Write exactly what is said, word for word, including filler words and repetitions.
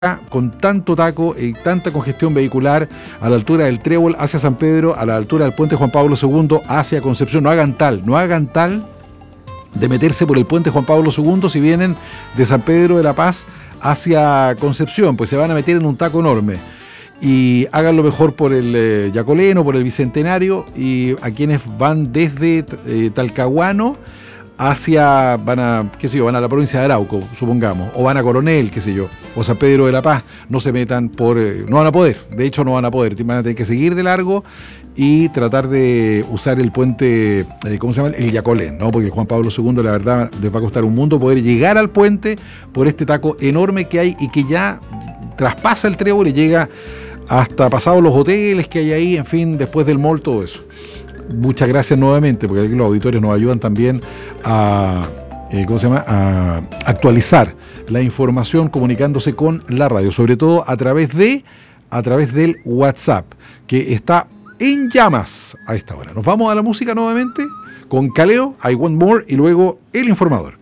con tanto taco y tanta congestión vehicular a la altura del Trébol hacia San Pedro, a la altura del puente Juan Pablo segundo hacia Concepción. No hagan tal, no hagan tal de meterse por el puente Juan Pablo segundo si vienen de San Pedro de la Paz hacia Concepción, pues se van a meter en un taco enorme. Y háganlo mejor por el eh, Yacoleno, por el Bicentenario, y a quienes van desde eh, Talcahuano hacia, van a, qué sé yo, van a la provincia de Arauco, supongamos, o van a Coronel, qué sé yo, o San Pedro de la Paz, no se metan por, eh, no van a poder, de hecho no van a poder, van a tener que seguir de largo y tratar de usar el puente, eh, ¿cómo se llama? El Yacolén, ¿no? Porque el Juan Pablo segundo, la verdad, les va a costar un mundo poder llegar al puente por este taco enorme que hay y que ya traspasa el Trébol y llega hasta pasados los hoteles que hay ahí, en fin, después del mall, todo eso. Muchas gracias nuevamente, porque aquí los auditorios nos ayudan también a, eh, ¿cómo se llama? A actualizar la información comunicándose con la radio, sobre todo a través de, a través del WhatsApp, que está en llamas a esta hora. Nos vamos a la música nuevamente con Kaleo, I Want More, y luego El Informador.